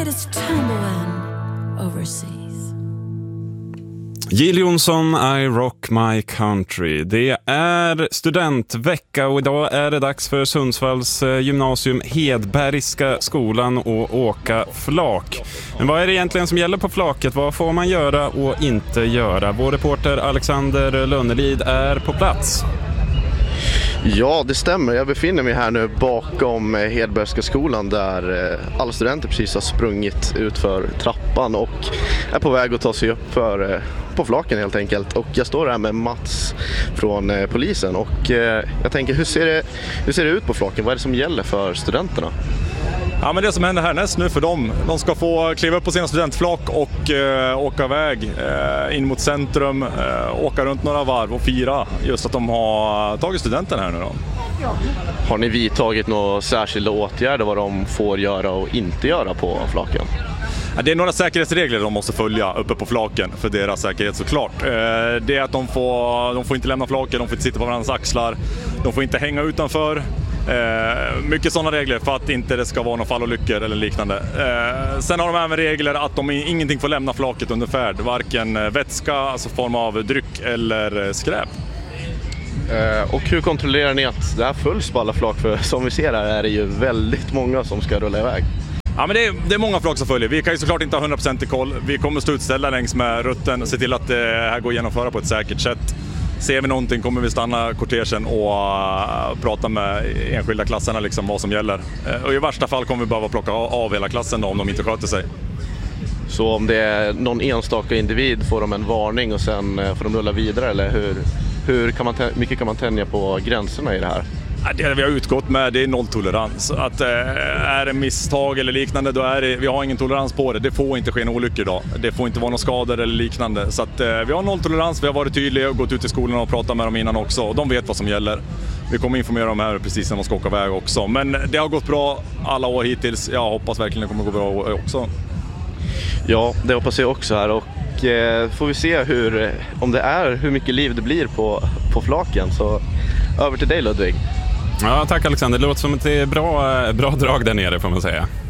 is tumbling overseas. Jill Johnson, I rock my country. Det är studentvecka och idag är det dags för Sundsvalls gymnasium Hedbergska skolan att åka flak. Men vad är det egentligen som gäller på flaket? Vad får man göra och inte göra? Vår reporter Alexander Lönnelid är på plats. Ja, det stämmer. Jag befinner mig här nu bakom Hedbergska skolan där alla studenter precis har sprungit ut för trappan och är på väg att ta sig upp på flaken helt enkelt. Och jag står här med Mats från polisen och jag tänker, hur ser det ut på flaken? Vad är det som gäller för studenterna? Ja, men det som händer härnäst nu för dem, de ska få kliva upp på sina studentflak och åka iväg in mot centrum, åka runt några varv och fira just att de har tagit studenten här nu då. Har ni vidtagit några särskilda åtgärder vad de får göra och inte göra på flaken? Ja, det är några säkerhetsregler de måste följa uppe på flaken för deras säkerhet såklart. Det är att de får inte lämna flaken, de får inte sitta på varandras axlar, de får inte hänga utanför. Mycket sådana regler för att inte det ska vara någon fallolyckor eller liknande. Sen har de även regler att de ingenting får lämna flaket under färd, varken vätska, alltså form av dryck eller skräp. Och hur kontrollerar ni att det här följs på alla flak? För som vi ser här är det ju väldigt många som ska rulla iväg. Ja, men det är många flak som följer. Vi kan ju såklart inte ha 100% i koll. Vi kommer stå utställda längs med rutten och se till att det här går att genomföra på ett säkert sätt. Ser vi någonting kommer vi stanna kortegen och prata med enskilda klasserna liksom vad som gäller. Och i värsta fall kommer vi behöva plocka av hela klassen då, om de inte sköter sig. Så om det är någon enstaka individ får de en varning och sen får de rulla vidare, eller hur mycket kan man tänja på gränserna i det här? Det vi har utgått med det är nolltolerans. Att är det misstag eller liknande, då är det, vi har ingen tolerans på det. Det får inte ske en olycka idag. Det får inte vara några skador eller liknande. Så att vi har nolltolerans, vi har varit tydliga och gått ut i skolan och pratat med dem innan också. Och de vet vad som gäller. Vi kommer informera dem här precis när de ska åka iväg också. Men det har gått bra alla år hittills. Jag hoppas verkligen det kommer gå bra också. Ja, det hoppas jag också här. Och får vi se hur mycket liv det blir på flaken. Så över till dig, Ludvig. Ja, tack Alexander. Det låter som att det är bra drag där nere får man säga.